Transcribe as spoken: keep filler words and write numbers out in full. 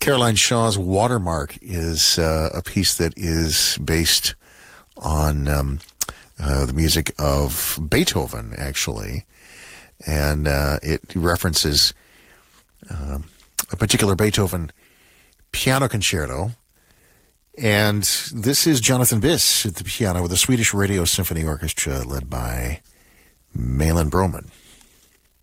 Caroline Shaw's Watermark is uh, a piece that is based on um, uh, the music of Beethoven, actually. And uh, it references uh, a particular Beethoven piano concerto. And this is Jonathan Biss at the piano with the Swedish Radio Symphony Orchestra led by Malin Broman.